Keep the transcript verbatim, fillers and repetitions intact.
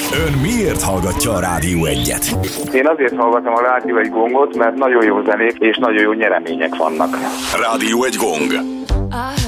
Ön miért hallgatja a Rádió egyet? Én azért hallgatom a Rádió egy gongot, mert nagyon jó zenék és nagyon jó nyeremények vannak. Rádió egy gong.